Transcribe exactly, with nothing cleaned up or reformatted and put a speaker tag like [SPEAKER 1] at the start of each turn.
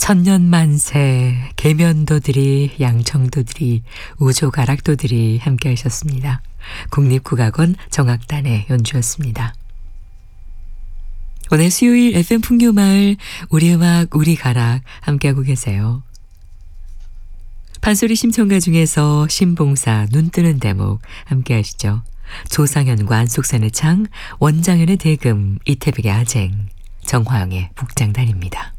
[SPEAKER 1] 천년만세, 계면도들이, 양청도들이, 우조가락도들이 함께 하셨습니다. 국립국악원 정악단의 연주였습니다. 오늘 수요일 에프엠 풍류마을 우리 음악 우리 가락 함께하고 계세요. 판소리 심청가 중에서 신봉사 눈뜨는 대목 함께 하시죠. 조상현과 안속산의 창, 원장현의 대금, 이태백의 아쟁, 정화영의 북장단입니다.